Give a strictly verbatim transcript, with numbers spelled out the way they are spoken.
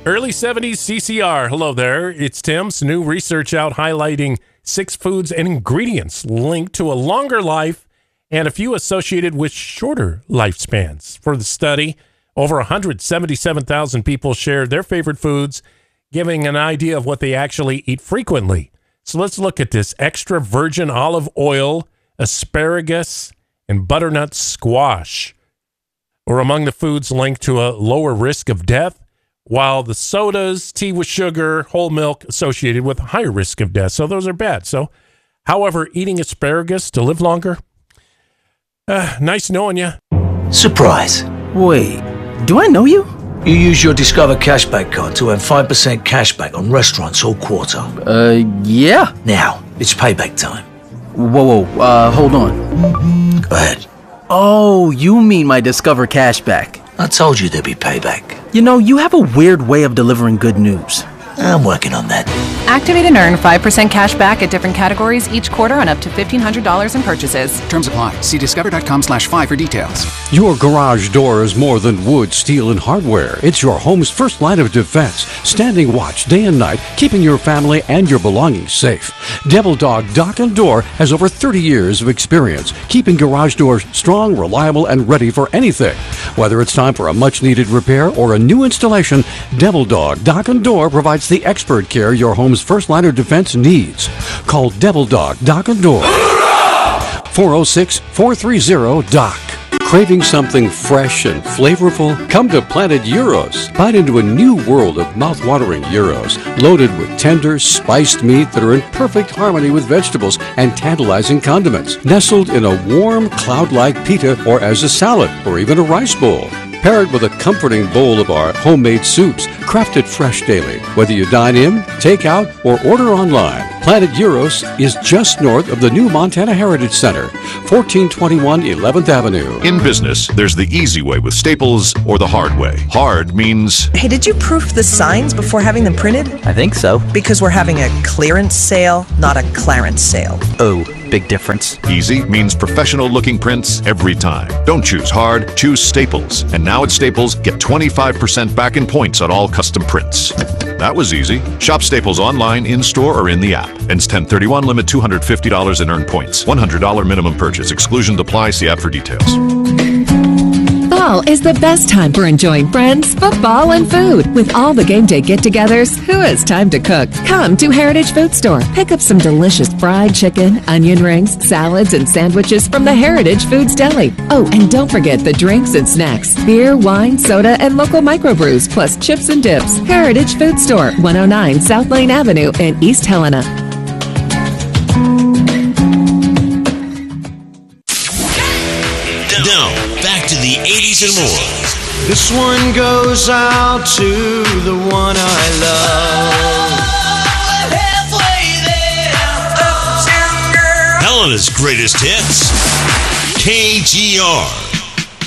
Early seventies C C R. Hello there. It's Tim's new research out highlighting six foods and ingredients linked to a longer life and a few associated with shorter lifespans. For the study, over one hundred seventy-seven thousand people shared their favorite foods, giving an idea of what they actually eat frequently. So let's look at this. Extra virgin olive oil, asparagus, and butternut squash were among the foods linked to a lower risk of death, while the sodas, tea with sugar, whole milk associated with a higher risk of death. So those are bad. So, however, eating asparagus to live longer, uh, nice knowing you. Surprise. Wait, do I know you? You use your Discover Cashback card to earn five percent cashback on restaurants all quarter. Uh, yeah. Now, it's payback time. Whoa, whoa, uh, hold on. Go ahead. Oh, you mean my Discover Cashback. I told you there'd be payback. You know, you have a weird way of delivering good news. I'm working on that. Activate and earn five percent cash back at different categories each quarter on up to fifteen hundred dollars in purchases. Terms apply. See discover.com slash five for details. Your garage door is more than wood, steel, and hardware. It's your home's first line of defense, standing watch day and night, keeping your family and your belongings safe. Devil Dog Dock and Door has over thirty years of experience, keeping garage doors strong, reliable, and ready for anything. Whether it's time for a much-needed repair or a new installation, Devil Dog Dock and Door provides the expert care your home's first line of defense needs. Call Devil Dog Dock and Door. four oh six, four three zero, D O C. Craving something fresh and flavorful? Come to Planet Gyros. Bite into a new world of mouth-watering gyros, loaded with tender, spiced meat that are in perfect harmony with vegetables and tantalizing condiments, nestled in a warm, cloud-like pita or as a salad or even a rice bowl. Pair it with a comforting bowl of our homemade soups, crafted fresh daily. Whether you dine in, take out, or order online, Planet Gyros is just north of the new Montana Heritage Center, fourteen twenty-one eleventh Avenue. In business, there's the easy way with Staples or the hard way. Hard means... Hey, did you proof the signs before having them printed? I think so. Because we're having a clearance sale, not a clarence sale. Oh, big difference. Easy means professional-looking prints every time. Don't choose hard, choose Staples. And now at Staples, get twenty-five percent back in points on all custom prints. That was easy. Shop Staples online, in-store, or in the app. Ends ten thirty-one, limit two hundred fifty dollars in earned points. one hundred dollars minimum purchase. Exclusions apply. See app for details. Fall is the best time for enjoying friends, football, and food. With all the game day get-togethers, who has time to cook? Come to Heritage Food Store. Pick up some delicious fried chicken, onion rings, salads, and sandwiches from the Heritage Foods Deli. Oh, and don't forget the drinks and snacks. Beer, wine, soda, and local microbrews, plus chips and dips. Heritage Food Store, one oh nine South Lane Avenue in East Helena. Now, back to the eighties and more. This one goes out to the one I love. Helena's greatest hits. K G R.